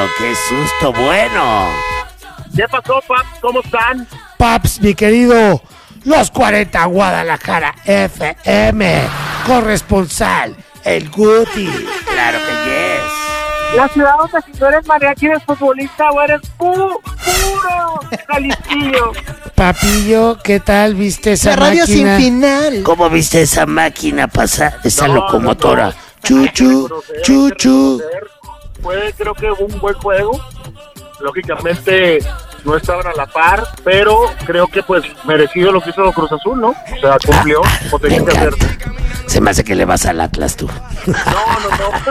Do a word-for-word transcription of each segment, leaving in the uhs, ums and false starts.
qué susto, bueno. ¿Qué pasó, Paps? ¿Cómo están? Paps, mi querido, los cuarenta Guadalajara F M, corresponsal, el Guti. Claro que yes. La ciudad donde si no eres mariachi eres futbolista o eres pu- puro Jalisquillo. Papillo, ¿qué tal viste esa La radio máquina? sin final. ¿Cómo viste esa máquina pasar, esa No, locomotora? no, no. Chuchu, chuchu. Fue, creo que un buen juego. Lógicamente no estaban a la par, pero creo que pues merecido lo que hizo Cruz Azul, ¿no? O sea, cumplió, como tenía que hacer. Se me hace que le vas al Atlas tú. No, no, no.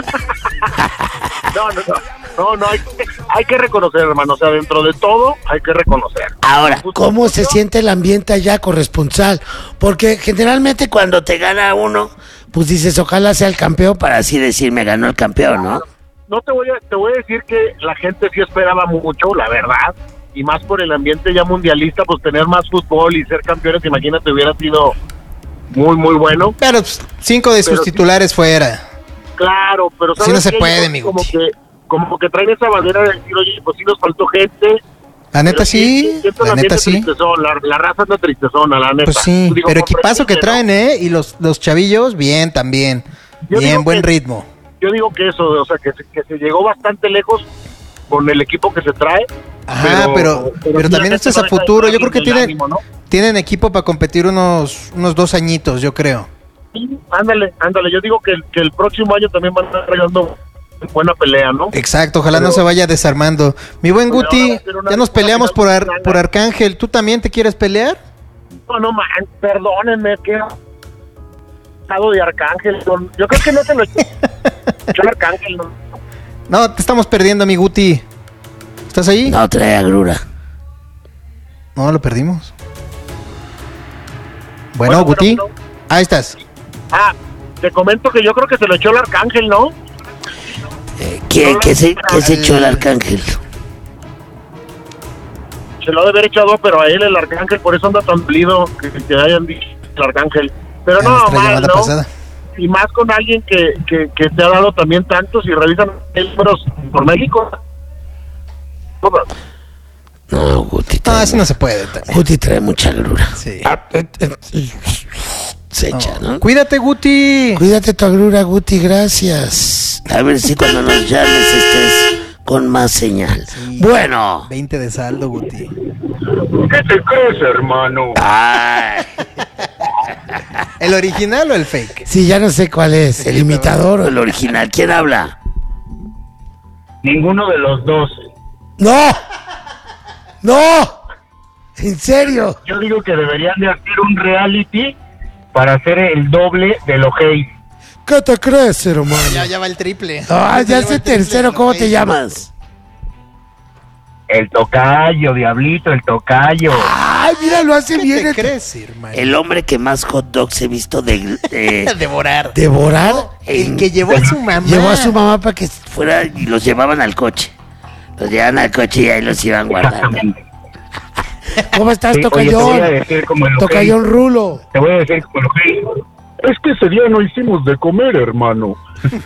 No, no, no. No, no, hay que, hay que reconocer, hermano. O sea, dentro de todo, hay que reconocer. Ahora, ¿cómo se siente el ambiente allá, corresponsal? Porque generalmente cuando te gana uno, pues dices, ojalá sea el campeón, para así decir, me ganó el campeón, ¿no? No te voy a, te voy a decir que la gente sí esperaba mucho, la verdad. Y más por el ambiente ya mundialista, pues tener más fútbol y ser campeones, imagínate, hubiera sido muy, muy bueno. Pero pues, cinco de sus Pero sí. titulares fuera. Claro, pero Así no se qué? puede, Yo mi como Guti. que como que traen esa bandera de decir, oye, pues sí nos faltó gente. La neta Pero sí, siento el la ambiente neta sí. tristezón, la, la raza anda tristezona, la neta. Pues sí, Digo, pero con equipazo que presente, traen, ¿eh? Y los, los chavillos, bien también. Yo Bien, digo buen que- ritmo. ¿no? Yo digo que eso, o sea, que se, que se llegó bastante lejos con el equipo que se trae. Ajá, pero, pero, sí, también la esto es gente a no deja de futuro. Yo estar creo que el tienen, ánimo, ¿no? tienen equipo para competir unos, unos dos añitos, yo creo. Sí, ándale, ándale. Yo digo que, el- que el próximo año también van a estar regalando buena pelea, ¿no? Exacto, ojalá Pero- no se vaya desarmando. Mi buen Pero Guti, ahora va a ser una- ya nos una peleamos final por, Ar- grande. por Arcángel. ¿Tú también te quieres pelear? No, no, man, perdónenme, que estado de Arcángel. no, Yo creo que no se lo echó echó el Arcángel, ¿no? No, te estamos perdiendo, mi Guti. ¿Estás ahí? No trae agrura. No, lo perdimos. Bueno, Bueno, Guti. bueno, Ahí estás. Ah, te comento que yo creo que se lo echó el Arcángel, ¿no? Eh, ¿qué, qué se, qué se echó el Arcángel? Se lo ha de haber echado, pero a él el Arcángel, por eso anda tan dolido que, que hayan dicho el Arcángel. Pero A no, nuestra mal, llamada ¿no? pasada. Y más con alguien que, que, que te ha dado también tantos y revisan números por México. Todos. No, Guti No, trae, así no se puede. también. Guti trae mucha agrura. Sí. Se echa, ¿no? Cuídate, Guti. Cuídate tu agrura, Guti, gracias. A ver si cuando nos llames estés con más señal. Sí. Bueno. veinte de saldo, Guti. ¿Qué te crees, hermano? Ay. ¿El original o el fake? Sí, ya no sé cuál es, el imitador o el original. ¿Quién habla? Ninguno de los dos. ¡No! ¡No! ¿En serio? Yo digo que deberían de hacer un reality para hacer el doble de lo Hey. ¿Qué te crees, hermano? Ya, ya va el triple. Ah, ya lleva es el el triple tercero, de ¿cómo los te seis. llamas? El tocayo, diablito, el tocayo. Ay, mira, lo hace ¿Qué bien. te el- crees, hermano? El hombre que más hot dogs he visto de, de- Devorar. devorar. El en- que llevó a su mamá. Llevó a su mamá para que fuera y los llevaban al coche. Los llevaban al coche y ahí los iban guardando. Exactamente. ¿Cómo estás, Sí, oye, te voy a Tocayón? decir como el Ojei. Tocayón Rulo. Te voy a decir como el Ojei. Es que ese día no hicimos de comer, hermano.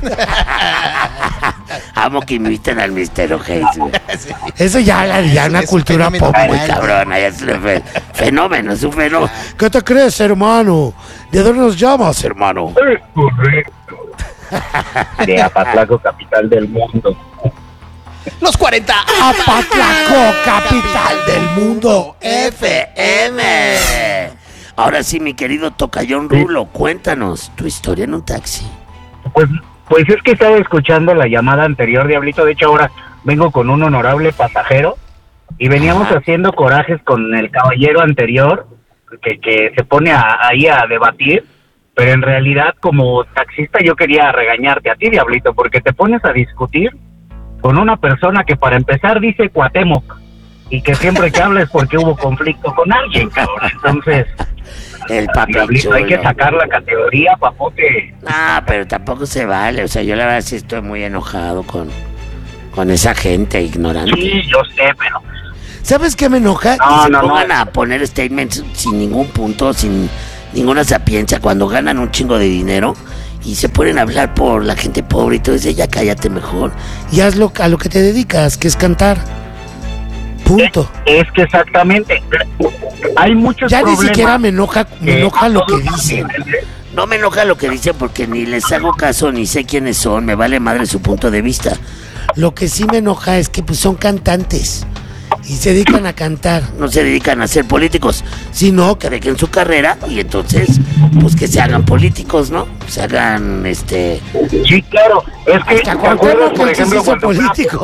Amo que inviten al mister O'Hays, güey. Eso ya habla de ya una Es un cultura fenómeno pop muy mundial. cabrona. Ya es un fe- fenómeno, es un fenómeno. ¿Qué te crees, hermano? ¿De dónde nos llamas, hermano? Es correcto. De Apatlaco, capital del mundo. Los cuarenta. Apatlaco, capital del mundo, F M. Ahora sí, mi querido Tocayón Rulo, cuéntanos tu historia en un taxi. Pues, pues es que estaba escuchando la llamada anterior, Diablito. De hecho, ahora vengo con un honorable pasajero y veníamos Ajá. haciendo corajes con el caballero anterior que, que se pone a- ahí a debatir. Pero en realidad, como taxista, yo quería regañarte a ti, Diablito, porque te pones a discutir con una persona que para empezar dice Cuauhtémoc y que siempre que habla es porque hubo conflicto con alguien, cabrón. Entonces, El papi Diablito, hay que chulo. sacar la categoría, papote. Ah, pero tampoco se vale. O sea, yo la verdad sí estoy muy enojado con, con esa gente ignorante. Sí, yo sé, pero... ¿Sabes qué me enoja? No, que se no, pongan no. a poner statements sin ningún punto, sin ninguna sapiencia, cuando ganan un chingo de dinero y se ponen a hablar por la gente pobre y todo eso. Ya cállate mejor y haz lo, a lo que te dedicas, que es cantar. Punto. Es, es que exactamente. Hay muchos ya problemas. Ni siquiera me enoja, me que enoja lo que todos dicen. entienden. No me enoja lo que dicen porque ni les hago caso, ni sé quiénes son, me vale madre su punto de vista. Lo que sí me enoja es que pues son cantantes y se dedican a cantar, no se dedican a ser políticos, sino que dejen su carrera y entonces pues que se hagan políticos, ¿no? Se hagan este... Sí, claro, es que Hasta ¿te acuerdas, Cuauhtémoc, por que se ejemplo, hizo cuando político.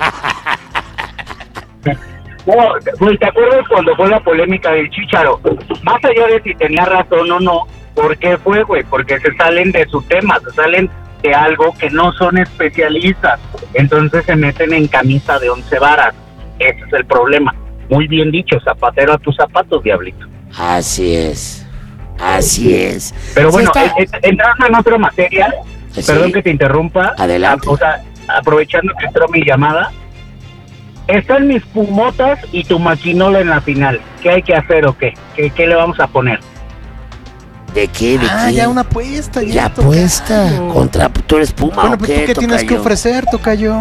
No, pues, ¿te acuerdas cuando fue la polémica del Chícharo? Más allá de si tenía razón o no, ¿por qué fue, güey? Porque se salen de su tema, se salen de algo que no son especialistas. Entonces se meten en camisa de once varas. Ese es el problema. Muy bien dicho, zapatero a tus zapatos, diablito. Así es, así es. Pero Sí bueno, está- eh, eh, entrando en otra materia, Sí. perdón que te interrumpa. Adelante. a- O sea, aprovechando que entró mi llamada, están mis pumotas y tu maquinola en la final. ¿Qué hay que hacer o qué? ¿Qué, qué le vamos a poner? ¿De qué? ¿De Ah, qué? ya una apuesta. Ya, Ya tocayo. apuesta. Contra, ¿tú eres Puma Bueno, o pues qué, tú qué tienes que tocayo? ofrecer, tocayo.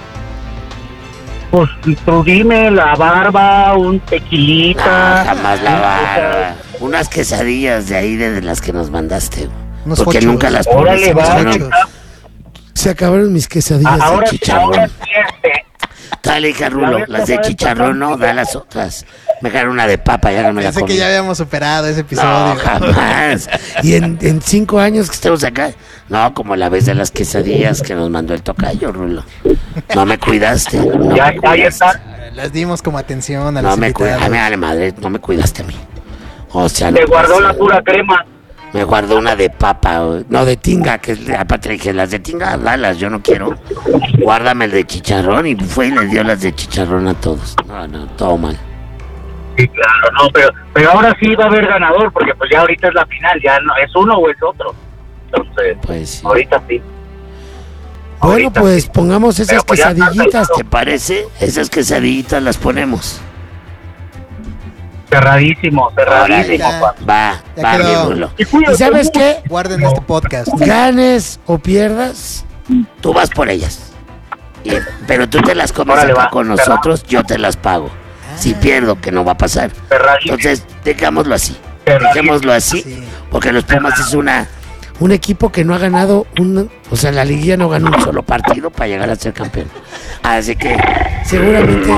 Pues tú dime, la barba, un Ah, tequilita. jamás la o sea, barba. Unas quesadillas de ahí de las que nos mandaste, güey. Unos Porque hochos. nunca las Órale, pones. va. Se acabaron- Hochos. Se acabaron mis quesadillas ahora, de chicharrón. ahora sí, este, Dale, hija Rulo, vez las de pasada chicharrón no, da las otras. Me dejaron una de papa, ya no me la Pensé comí. que ya habíamos superado ese episodio. No, jamás. Y en, en cinco años que estamos acá, no, como la vez de las quesadillas que nos mandó el tocayo, Rulo. No me cuidaste. No ya me está, ya cuidaste. está. Las dimos como atención a No los me cuidaste. invitados. A mí, vale madre, no me cuidaste a mí. O sea, no Te guardó puede la ser. pura crema. Me guardó una de papa, o- no de tinga, que es- aparte le dije, las de tinga, dalas, yo no quiero. Guárdame el de chicharrón y fue y le dio las de chicharrón a todos. No, no, todo mal. Sí, claro, no, pero, pero ahora sí va a haber ganador, porque pues ya ahorita es la final, ya no es uno o es otro. Entonces, Pues sí. ahorita sí. Bueno, ahorita pues sí. pongamos esas Pero pues ya está quesadillitas, cerrado. ¿te parece? Esas quesadillitas las ponemos. Cerradísimo, cerradísimo, Órale. papá. Va, Ya va, quedó. mi Rulo. Y cuídate ¿Y sabes mucho. qué? Guarden este podcast. Ganes o pierdas, tú vas por ellas. Y- pero tú te las comes Órale, acá va, con cerrado. nosotros, yo te las pago. Si pierdo, que no va a pasar. Cerradísimo. Entonces, dejémoslo así. Cerradísimo. Dejémoslo así, Sí. porque los Pumas es una un equipo que no ha ganado un, o sea, la liguilla no ganó un solo partido para llegar a ser campeón. Así que seguramente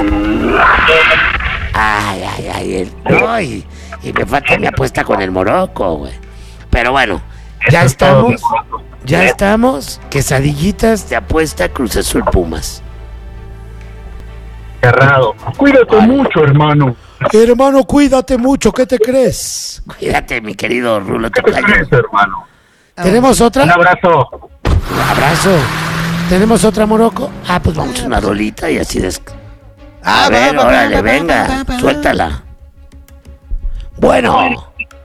ay, ay, ay, el- no, y, y me falta mi apuesta con el Morocco, güey. Pero bueno, ya Eso es todo, mi estamos, corazón. ya Eh, estamos, quesadillitas de apuesta Cruz Azul Pumas. Cerrado. Cuídate Vale. mucho, hermano. Hermano, cuídate mucho, ¿qué te crees? Cuídate, mi querido Rulo ¿Qué te Tocayo. crees, hermano? ¿Tenemos otra? Un abrazo. Un abrazo. ¿Tenemos otra, Morocco? Ah, pues vamos a una rolita y así des... Ah, A va, ver, va, va, órale, va, va, venga, va, va. suéltala. Bueno.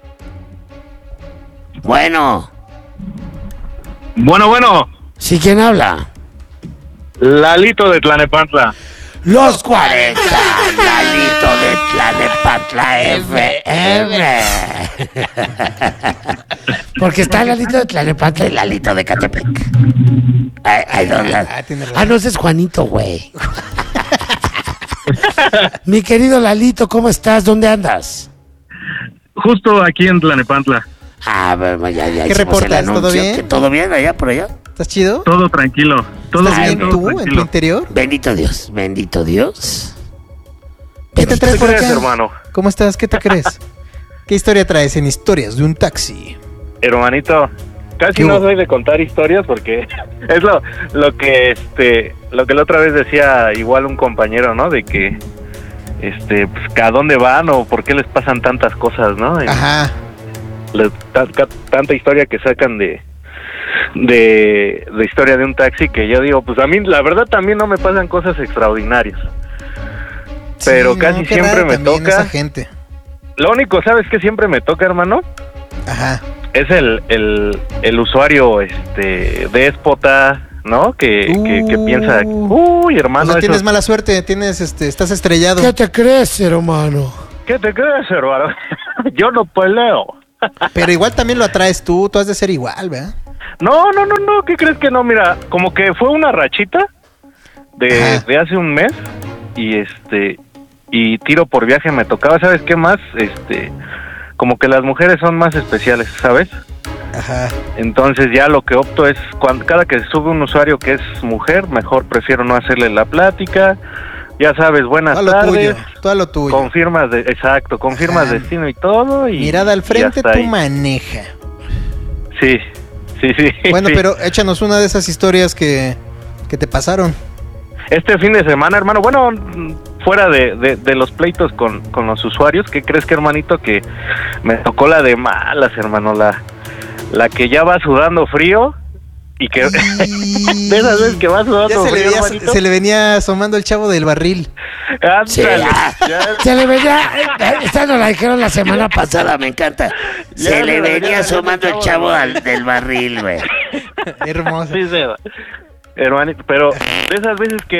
Bueno. Bueno, bueno, ¿Sí quién habla? Lalito de Tlanepantla. Los cuarenta, Lalito de Tlanepantla F M. Porque está Lalito de Tlanepantla y Lalito de Catepec. Ay, ay, no, la- Ah, tiene razón. ah, no, ese es Juanito, güey. Mi querido Lalito, ¿cómo estás? ¿Dónde andas? Justo aquí en Tlanepantla. Ah, bueno, ya, ya ¿Qué hicimos reportas? el anuncio. ¿Todo bien? ¿Que ¿Todo bien allá, por allá? ¿Estás chido? Todo tranquilo. Todo ¿Estás bien, bien todo tú en tu tranquilo. interior? Bendito Dios, bendito Dios. ¿Qué te Bendito traes por crees, acá? hermano? ¿Cómo estás? ¿Qué te crees? ¿Qué historia traes en Historias de un Taxi? Hermanito, casi ¿Qué no hubo? soy de contar historias porque es lo, lo que este lo que la otra vez decía igual un compañero, ¿no? De que este pues, ¿a dónde van o por qué les pasan tantas cosas, ¿no? En- Ajá. le- ta- ca- tanta historia que sacan de de de historia de un taxi que yo digo, pues a mí la verdad también no me pasan cosas extraordinarias. Pero Sí, casi qué siempre raro me también toca. esa gente. Lo único, ¿sabes qué siempre me toca, hermano? Ajá. Es el, el, el usuario este déspota, ¿no? Que, que, que Uh. piensa, uy, O hermano, sea, tienes eso- mala suerte, tienes, este, estás estrellado. ¿Qué te crees, hermano? ¿qué te crees, hermano? Yo no peleo. Pero igual también lo atraes tú, tú has de ser igual, ¿verdad? No, no, no, no, ¿qué crees que no? Mira, como que fue una rachita de, de hace un mes y este y tiro por viaje me tocaba, ¿sabes qué más? Este, como que las mujeres son más especiales, ¿sabes? Ajá. Entonces ya lo que opto es, cuando cada que sube un usuario que es mujer, mejor prefiero no hacerle la plática. Ya sabes, buenas todo tardes. Lo tuyo, todo lo tuyo. Confirmas, de, exacto, confirmas Ajá. destino y todo. Y, mirada al frente, tú ahí. maneja. Sí, sí, sí. Bueno, sí. pero échanos una de esas historias que, que te pasaron. Este fin de semana, hermano, bueno, fuera de, de, de los pleitos con, con los usuarios, ¿qué crees que, hermanito? Que me tocó la de malas, hermano, la, la que ya va sudando frío. Y que y... de esas veces que va sudando ya se, frío, le veía, hermanito. Se le venía asomando el chavo del barril. Sí, ya. Ya. Se le venía, esta nos la dijeron la semana pasada, me encanta. Ya se le venía asomando el chavo al, del barril, güey. Hermoso. Sí, se va. Hermanito, pero de esas veces que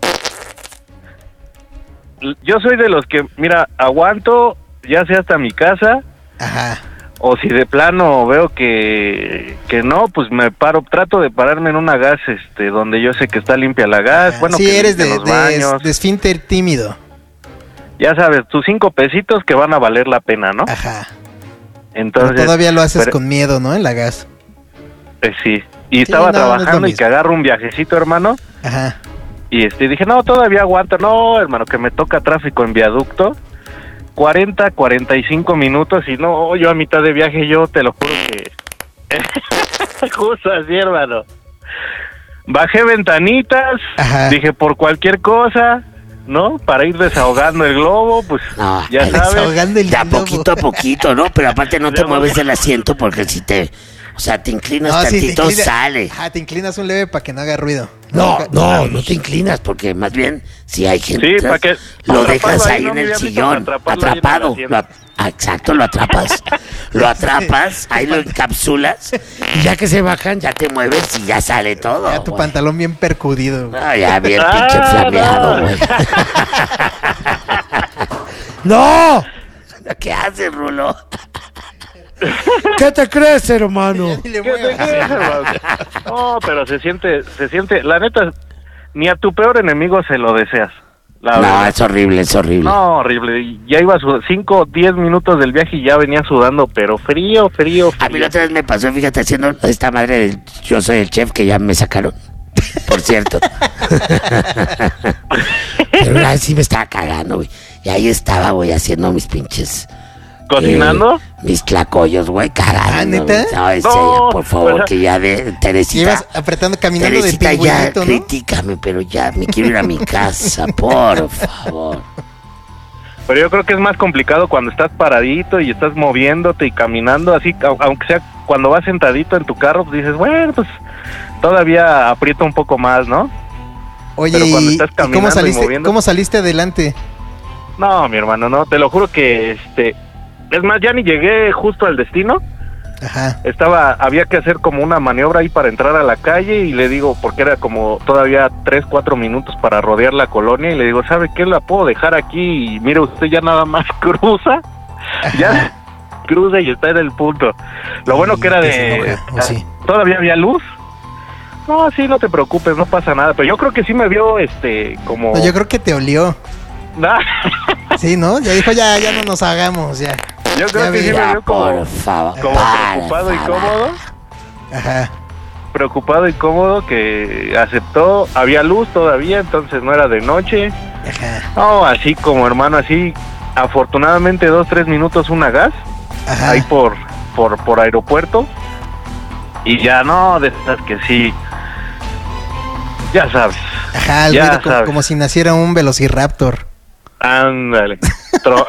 yo soy de los que, mira, aguanto, ya sea hasta mi casa. Ajá. O si de plano veo que que no, pues me paro, trato de pararme en una gas este donde yo sé que está limpia la gas. Ah, bueno, sí, que eres de, los baños. de, de esfínter tímido. Ya sabes, tus cinco pesitos que van a valer la pena, ¿no? Ajá. Entonces, pero todavía lo haces pero, con miedo, ¿no? En la gas. Eh, sí. Y sí, estaba no, trabajando no y que agarro un viajecito, hermano. Ajá. Y este dije, no, todavía aguanta. No, hermano, que me toca tráfico en viaducto. cuarenta, cuarenta y cinco minutos y no, yo a mitad de viaje, yo te lo juro que... Justo así, hermano. Bajé ventanitas, Ajá. dije por cualquier cosa, ¿no? Para ir desahogando el globo, pues no, ya sabes. Desahogando el de a globo. poquito a poquito, ¿no? Pero aparte no te mueves del asiento porque si te... O sea, te inclinas no, tantito, sí, te inclina, sale. Ah, te inclinas un leve para que no haga ruido. No, no, no te inclinas porque más bien si hay gente, sí, para que lo dejas ahí, ahí no en el sillón, atrapado. En lo, exacto, lo atrapas. Lo atrapas, ahí lo encapsulas y ya que se bajan ya te mueves y ya sale todo. Ya tu güey. pantalón bien percudido. No, ya bien ah, pinche flameado, güey. No. ¿Qué haces, Rulo? ¿Qué te crees, hermano? ¿Qué te crees, hermano? No, pero se siente, se siente, la neta, ni a tu peor enemigo se lo deseas. La no, verdad. es horrible, es horrible. No, horrible. Ya iba a cinco, diez minutos del viaje y ya venía sudando, pero frío, frío, frío. A mí la otra vez me pasó, fíjate, haciendo esta madre del Yo Soy el Chef, que ya me sacaron, por cierto. Pero ahí sí me estaba cagando, güey. Y ahí estaba, güey, haciendo mis pinches... ¿Cocinando? Eh, mis tlacoyos, güey, cagando. ¿Ah, neta? No, ese no, ya, por favor, pues, que ya de Teresita. Ibas apretando, caminando Teresita, de pingüinito, ya, ¿no? critícame, pero ya me quiero ir a mi casa, por favor. Pero yo creo que es más complicado cuando estás paradito y estás moviéndote y caminando, así, aunque sea cuando vas sentadito en tu carro, pues dices, bueno, pues todavía aprieto un poco más, ¿no? Oye, Pero cuando estás ¿y cómo saliste, y cómo saliste adelante? No, mi hermano, no, te lo juro que, este, es más, ya ni llegué justo al destino. Ajá. Estaba, había que hacer como una maniobra ahí para entrar a la calle y le digo, porque era como todavía tres, cuatro minutos para rodear la colonia y le digo, ¿sabe qué? La puedo dejar aquí y mire usted ya nada más cruza, Ajá. ya cruza y está en el punto. Lo bueno que era de, ¿O sí? todavía había luz. No, sí, no te preocupes, no pasa nada, pero yo creo que sí me vio, este, como... No, yo creo que te olió. Sí, ¿no? Ya dijo, ya, ya no nos hagamos, ya. Yo creo ya que sí me vio como, por favor, como para, preocupado para. y cómodo. Ajá. Preocupado y cómodo que aceptó, había luz todavía, entonces no era de noche. Ajá. No, así como hermano, así, afortunadamente dos, tres minutos una gas, Ajá. ahí por, por, por aeropuerto. Y ya no, de estas que sí, ya sabes. Ajá, el ya ruido como, sabes. como si naciera un velociraptor. Ándale. Tro-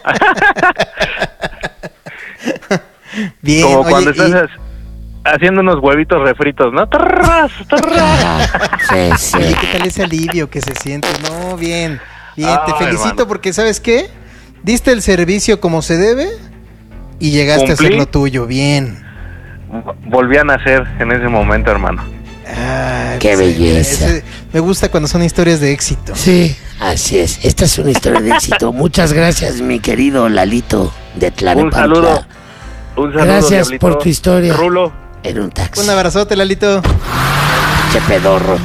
Bien, Como oye, cuando y- estás haciendo unos huevitos refritos, ¿no? Tarras, tarras. Sí, sí. Oye, ¿qué tal ese alivio que se siente? No, bien, bien, te Ay, felicito hermano. porque, ¿sabes qué? Diste el servicio como se debe y llegaste Cumplí. a hacer lo tuyo, bien. Volví a nacer en ese momento, hermano. Ah, Qué sí, belleza. ese- me gusta cuando son historias de éxito. Sí, así es. Esta es una historia de éxito. Muchas gracias, mi querido Lalito de Tlalnepantla. Un saludo. Un saludo, Gracias Diablito. por tu historia. Rulo. En un taxi. Un abrazote, Lalito. Che pedorro.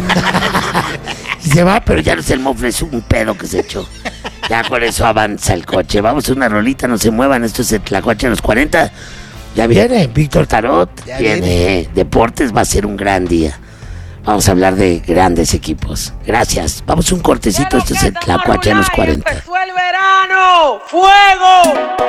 Y se va, pero ya no es el mofle, es un pedo que se echó. Ya con eso avanza el coche. Vamos a una rolita, no se muevan. Esto es el Tlacuache a los cuarenta. Ya viene Víctor Tarot. Ya viene. viene. Deportes, va a ser un gran día. Vamos a hablar de grandes equipos. Gracias. Vamos a un cortecito. Esto es el Tlacuache a los cuarenta. ¡Empezó el verano! ¡Fuego!